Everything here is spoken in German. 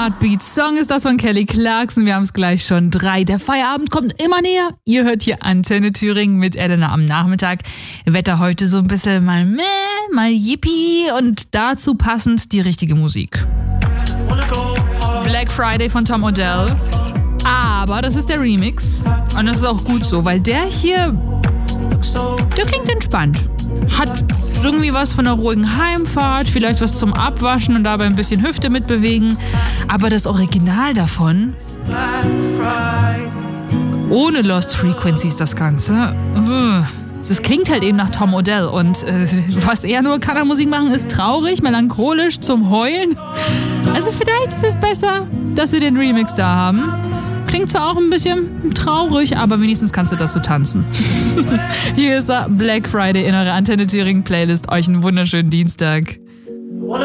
Heartbeat-Song ist das von Kelly Clarkson. Wir haben es gleich schon 3. Der Feierabend kommt immer näher. Ihr hört hier Antenne Thüringen mit Elena am Nachmittag. Wetter heute so ein bisschen mal mal yippie und dazu passend die richtige Musik. Black Friday von Tom Odell. Aber das ist der Remix. Und das ist auch gut so, weil der hier, der klingt entspannt. Hat irgendwie was von einer ruhigen Heimfahrt, vielleicht was zum Abwaschen und dabei ein bisschen Hüfte mitbewegen. Aber das Original davon, ohne Lost Frequencies das Ganze, das klingt halt eben nach Tom Odell. Und was er nur kann an Musik machen, ist traurig, melancholisch, zum Heulen. Also vielleicht ist es besser, dass wir den Remix da haben. Klingt zwar auch ein bisschen traurig, aber wenigstens kannst du dazu tanzen. Hier ist Black Friday in eurer Antenne Thüringen Playlist. Euch einen wunderschönen Dienstag.